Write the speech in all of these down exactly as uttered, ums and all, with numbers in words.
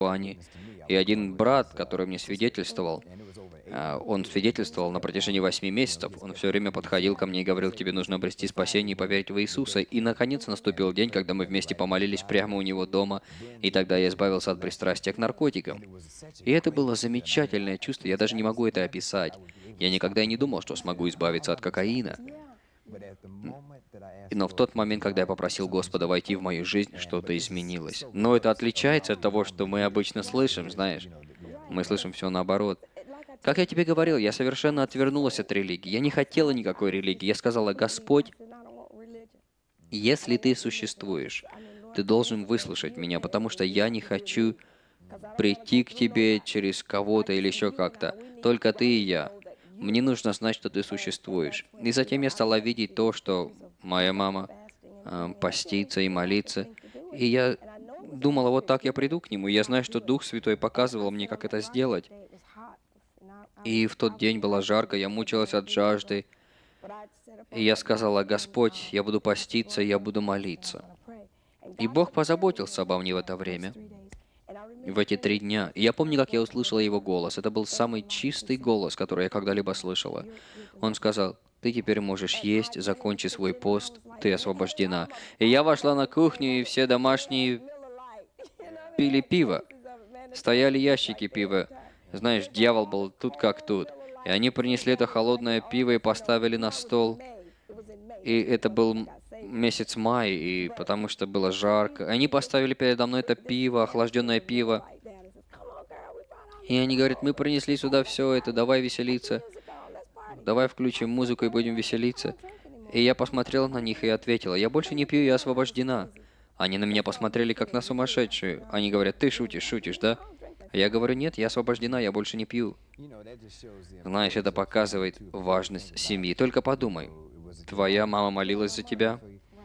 Они. И один брат, который мне свидетельствовал, а, он свидетельствовал на протяжении восьми месяцев. Он все время подходил ко мне и говорил: тебе нужно обрести спасение и поверить в Иисуса. И, наконец, наступил день, когда мы вместе помолились прямо у него дома, и тогда я избавился от пристрастия к наркотикам. И это было замечательное чувство, я даже не могу это описать. Я никогда и не думал, что смогу избавиться от кокаина. И- Но в тот момент, когда я попросил Господа войти в мою жизнь, что-то изменилось. Но это отличается от того, что мы обычно слышим, знаешь. Мы слышим все наоборот. Как я тебе говорил, я совершенно отвернулась от религии. Я не хотела никакой религии. Я сказала: Господь, если ты существуешь, ты должен выслушать меня, потому что я не хочу прийти к тебе через кого-то или еще как-то. Только ты и я. Мне нужно знать, что ты существуешь. И затем я стала видеть то, что моя мама э, постится и молится. И я думала, вот так я приду к нему. И я знаю, что Дух Святой показывал мне, как это сделать. И в тот день было жарко, я мучилась от жажды. И я сказала: Господь, я буду поститься, я буду молиться. И Бог позаботился обо мне в это время, в эти три дня. И я помню, как я услышала его голос. Это был самый чистый голос, который я когда-либо слышала. Он сказал: ты теперь можешь есть, закончи свой пост, ты освобождена. И я вошла на кухню, и все домашние пили пиво. Стояли ящики пива. Знаешь, дьявол был тут как тут. И они принесли это холодное пиво и поставили на стол. И это был м- месяц май, и потому что было жарко. Они поставили передо мной это пиво, охлажденное пиво. И они говорят: мы принесли сюда все это, давай веселиться. Давай включим музыку и будем веселиться. И я посмотрела на них и ответила: я больше не пью, я освобождена. Они на меня посмотрели как на сумасшедшую. Они говорят: ты шутишь, шутишь, да? А я говорю: нет, я освобождена, я больше не пью. Знаешь, это показывает важность семьи. Только подумай, твоя мама молилась за тебя.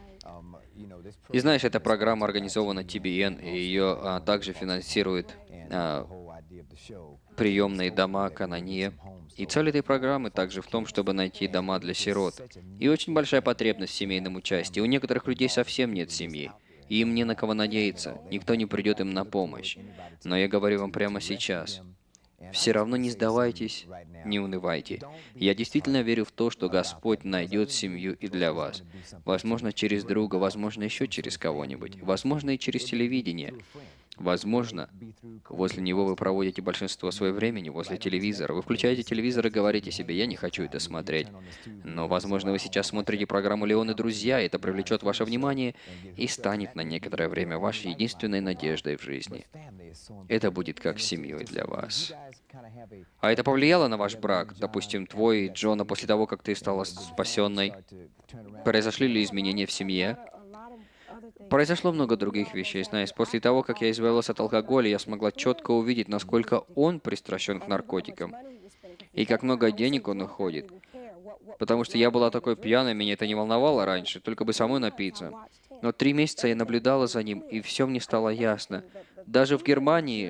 И знаешь, эта программа организована Ти Би Эн, и ее а, также финансирует а, приемные дома Канания. И цель этой программы также в том, чтобы найти дома для сирот. И очень большая потребность в семейном участии. У некоторых людей совсем нет семьи. И им не на кого надеяться. Никто не придет им на помощь. Но я говорю вам прямо сейчас. Все равно не сдавайтесь, не унывайте. Я действительно верю в то, что Господь найдет семью и для вас. Возможно, через друга, возможно, еще через кого-нибудь. Возможно, и через телевидение. Возможно, возле него вы проводите большинство своего времени, возле телевизора. Вы включаете телевизор и говорите себе: я не хочу это смотреть. Но, возможно, вы сейчас смотрите программу «Леон и друзья», и это привлечет ваше внимание и станет на некоторое время вашей единственной надеждой в жизни. Это будет как семьей для вас. А это повлияло на ваш брак? Допустим, твой и Джона, после того, как ты стала спасенной? Произошли ли изменения в семье? Произошло много других вещей, знаешь. После того, как я избавилась от алкоголя, я смогла четко увидеть, насколько он пристращен к наркотикам и как много денег он уходит. Потому что я была такой пьяной, меня это не волновало раньше, только бы самой напиться. Но три месяца я наблюдала за ним, и все мне стало ясно. Даже в Германии,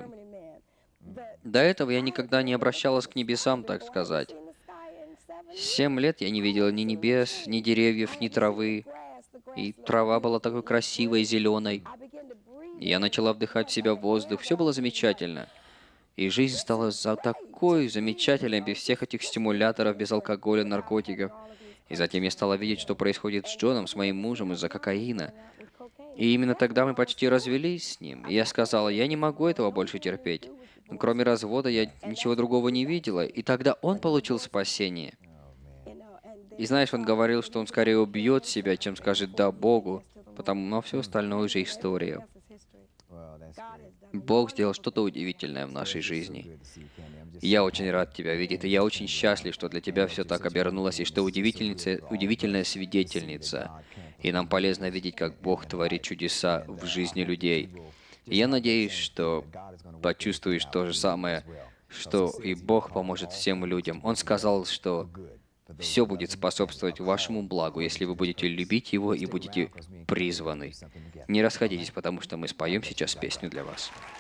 до этого я никогда не обращалась к небесам, так сказать. Семь лет я не видела ни небес, ни деревьев, ни травы. И трава была такой красивой, зеленой. Я начала вдыхать в себя воздух. Все было замечательно. И жизнь стала за такой замечательной, без всех этих стимуляторов, без алкоголя, наркотиков. И затем я стала видеть, что происходит с Джоном, с моим мужем, из-за кокаина. И именно тогда мы почти развелись с ним. И я сказала: я не могу этого больше терпеть. Но кроме развода я ничего другого не видела. И тогда он получил спасение. И знаешь, он говорил, что он скорее убьет себя, чем скажет «да» Богу, потому но все остальное уже история. Бог сделал что-то удивительное в нашей жизни. И я очень рад тебя видеть, и я очень счастлив, что для тебя все так обернулось, и что удивительница, удивительная свидетельница. И нам полезно видеть, как Бог творит чудеса в жизни людей. И я надеюсь, что почувствуешь то же самое, что и Бог поможет всем людям. Он сказал, что все будет способствовать вашему благу, если вы будете любить Его и будете призваны. Не расходитесь, потому что мы споем сейчас песню для вас.